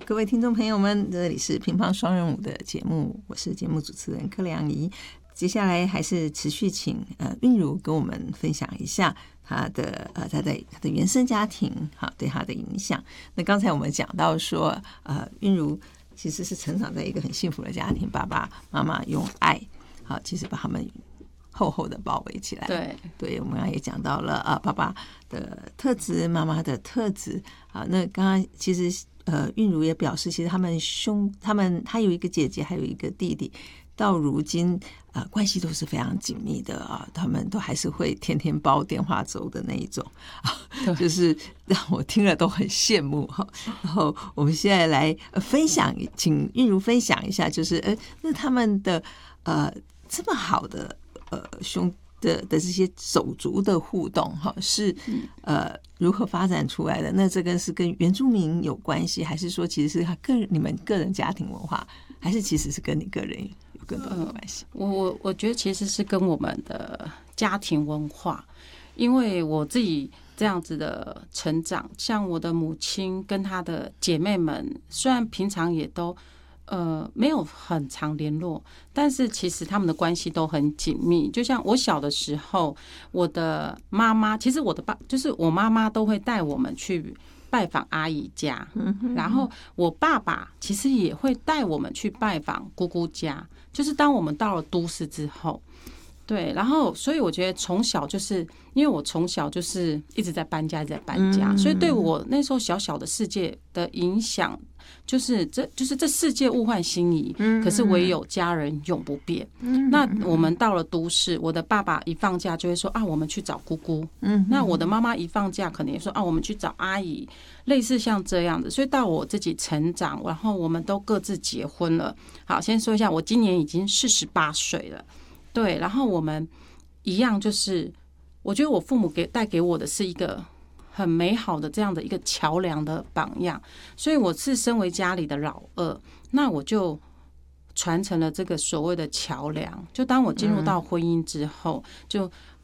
各位听众朋友们，这里是乒乓双人舞的节目，我是节目主持人柯良仪。接下来还是持续请韵如跟我们分享一下她的原生家庭对她的影响。那刚才我们讲到说韵如其实是成长在一个很幸福的家庭，爸爸妈妈用爱其实把他们厚厚的包围起来。对，我们刚刚也讲到了爸爸的特质，妈妈的特质。那刚刚其实韵如也表示，其实他有一个姐姐，还有一个弟弟，到如今关系都是非常紧密的他们都还是会天天煲电话粥的那一种就是让我听了都很羡慕然后我们现在来分享，请韵如分享一下，就是那他们的这么好的兄的这些手足的互动是如何发展出来的？那这个是跟原住民有关系，还是说其实是你们个人家庭文化，还是其实是跟你个人有更多的关系？ 我觉得其实是跟我们的家庭文化，因为我自己这样子的成长，像我的母亲跟她的姐妹们，虽然平常也都没有很常联络，但是其实他们的关系都很紧密。就像我小的时候，我的妈妈，其实就是我妈妈都会带我们去拜访阿姨家，然后我爸爸其实也会带我们去拜访姑姑家。就是当我们到了都市之后，对，然后所以我觉得从小就是因为我从小就是一直在搬家，一直在搬家，所以对我那时候小小的世界的影响。就是这世界物换星移，可是唯有家人永不变。那我们到了都市，我的爸爸一放假就会说我们去找姑姑。那我的妈妈一放假可能也说我们去找阿姨，类似像这样的。所以到我自己成长，然后我们都各自结婚了。好，先说一下，我今年已经48岁了。对，然后我们一样，就是我觉得我父母带给我的是一个很美好的这样的一个桥梁的榜样，所以我是身为家里的老二，那我就传承了这个所谓的桥梁。就当我进入到婚姻之后，就